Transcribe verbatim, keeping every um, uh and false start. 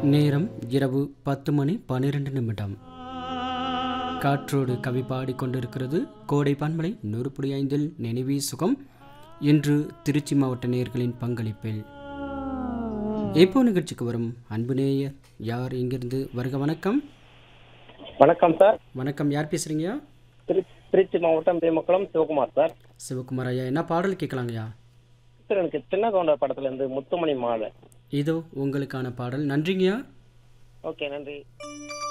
நேரம் இரவு பத்து மணி பன்னிரண்டு நிமிடம். காற்றோடு கவி பாடிக்கொண்டிருக்கிறது கோடை பன்மலை நூறு புள்ளி ஐந்தில் நினைவே சுகம். இன்று திருச்சி மாவட்ட நேயர்களின் பங்களிப்பில் இப்போ நிகழ்ச்சிக்கு வரும் அன்பு நேயர் யார், இங்கிருந்து வருக? வணக்கம். வணக்கம் சார். வணக்கம், யார் பேசுறீங்க? திரு திருச்சி மாவட்டம் தேமக்குளம் சிவகுமார் சார். சிவகுமார் ஐயா, என்ன பாடல் கேட்கலாங்கய்யா? சார் எனக்கு சின்ன கவுண்டர் படத்துல இருந்து முத்துமணி மாலை. இதோ உங்களுக்கான பாடல். நன்றிங்கய்யா. ஓகே, நன்றி.